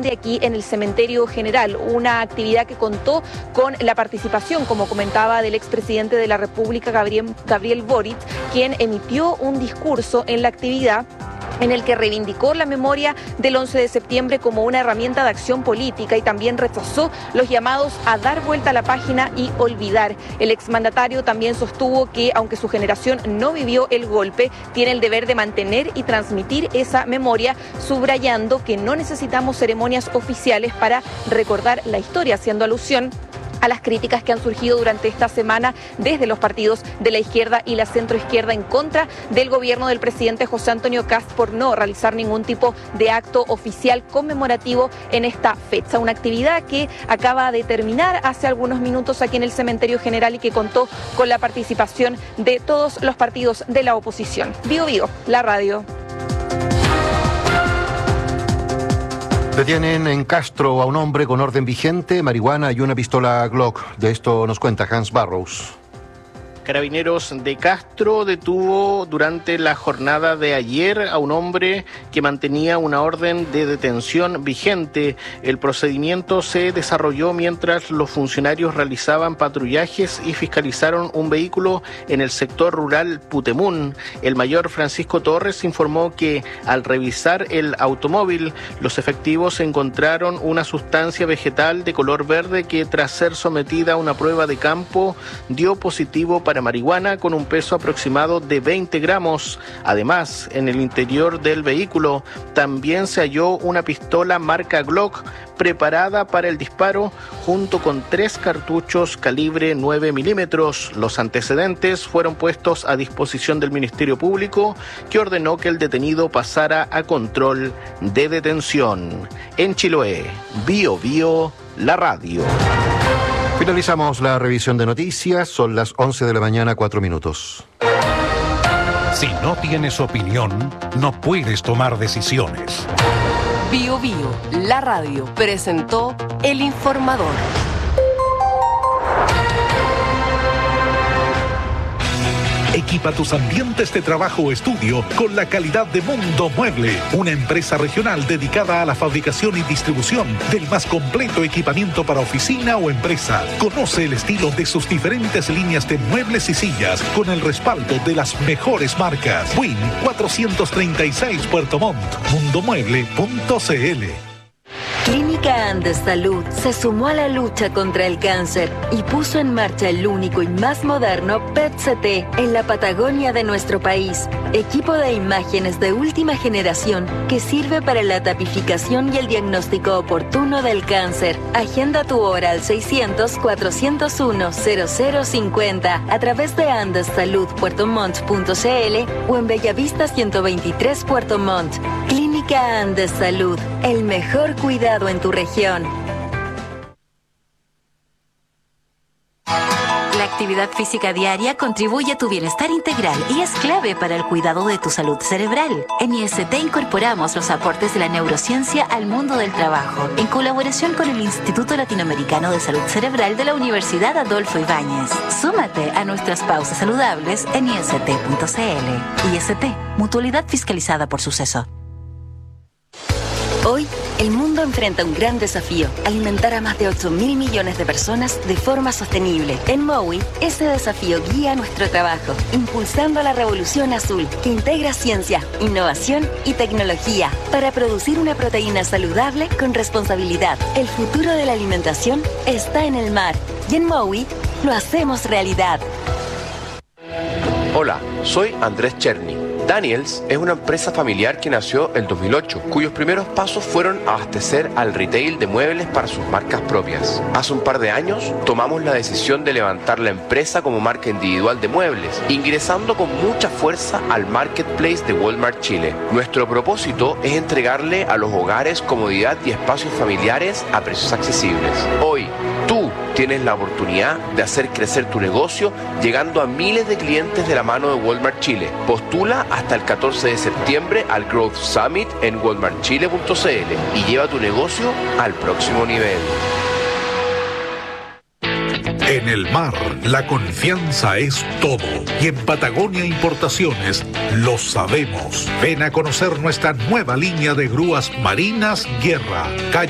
atiende aquí en el Cementerio General, una actividad que contó con la participación, como comentaba, del expresidente de la República, Gabriel Boric, quien emitió un discurso en la actividad en el que reivindicó la memoria del 11 de septiembre como una herramienta de acción política y también rechazó los llamados a dar vuelta a la página y olvidar. El exmandatario también sostuvo que, aunque su generación no vivió el golpe, tiene el deber de mantener y transmitir esa memoria, subrayando que no necesitamos ceremonias oficiales para recordar la historia, haciendo alusión a las críticas que han surgido durante esta semana desde los partidos de la izquierda y la centroizquierda en contra del gobierno del presidente José Antonio Kast por no realizar ningún tipo de acto oficial conmemorativo en esta fecha. Una actividad que acaba de terminar hace algunos minutos aquí en el Cementerio General y que contó con la participación de todos los partidos de la oposición. Bío Bío, la radio. Detienen en Castro a un hombre con orden vigente, marihuana y una pistola Glock. De esto nos cuenta Hans Barrows. Carabineros de Castro detuvo durante la jornada de ayer a un hombre que mantenía una orden de detención vigente. El procedimiento se desarrolló mientras los funcionarios realizaban patrullajes y fiscalizaron un vehículo en el sector rural Putemún. El mayor Francisco Torres informó que al revisar el automóvil, los efectivos encontraron una sustancia vegetal de color verde que, tras ser sometida a una prueba de campo, dio positivo para marihuana con un peso aproximado de 20 gramos. Además, en el interior del vehículo también se halló una pistola marca Glock preparada para el disparo junto con 3 cartuchos calibre 9 milímetros. Los antecedentes fueron puestos a disposición del Ministerio Público, que ordenó que el detenido pasara a control de detención. En Chiloé, Bío Bío, la radio. Finalizamos la revisión de noticias, son las 11 de la mañana, 4 minutos. Si no tienes opinión, no puedes tomar decisiones. Bío Bío, la radio, presentó El Informador. Equipa tus ambientes de trabajo o estudio con la calidad de Mundo Mueble, una empresa regional dedicada a la fabricación y distribución del más completo equipamiento para oficina o empresa. Conoce el estilo de sus diferentes líneas de muebles y sillas con el respaldo de las mejores marcas. Win 436 Puerto Montt, mundomueble.cl. Clínica Andes Salud se sumó a la lucha contra el cáncer y puso en marcha el único y más moderno PET-CT en la Patagonia de nuestro país. Equipo de imágenes de última generación que sirve para la tapificación y el diagnóstico oportuno del cáncer. Agenda tu hora al 600-401-0050 a través de andessaludpuertomont.cl o en Bellavista 123 Puerto Montt. Clínica Andes Salud, el mejor cuidado en tu región. La actividad física diaria contribuye a tu bienestar integral y es clave para el cuidado de tu salud cerebral. En IST incorporamos los aportes de la neurociencia al mundo del trabajo, en colaboración con el Instituto Latinoamericano de Salud Cerebral de la Universidad Adolfo Ibáñez. Súmate a nuestras pausas saludables en ist.cl. IST, mutualidad fiscalizada por Suceso. Hoy, el mundo enfrenta un gran desafío: alimentar a más de 8.000 millones de personas de forma sostenible. En MOWI, ese desafío guía nuestro trabajo, impulsando la revolución azul, que integra ciencia, innovación y tecnología para producir una proteína saludable con responsabilidad. El futuro de la alimentación está en el mar, y en MOWI lo hacemos realidad. Hola, soy Andrés Cherny. Daniels es una empresa familiar que nació en 2008, cuyos primeros pasos fueron abastecer al retail de muebles para sus marcas propias. Hace un par de años tomamos la decisión de levantar la empresa como marca individual de muebles, ingresando con mucha fuerza al marketplace de Walmart Chile. Nuestro propósito es entregarle a los hogares comodidad y espacios familiares a precios accesibles. Hoy, tú tienes la oportunidad de hacer crecer tu negocio llegando a miles de clientes de la mano de Walmart Chile. Postula hasta el 14 de septiembre al Growth Summit en walmartchile.cl y lleva tu negocio al próximo nivel. En el mar, la confianza es todo. Y en Patagonia Importaciones lo sabemos. Ven a conocer nuestra nueva línea de grúas marinas Guerra.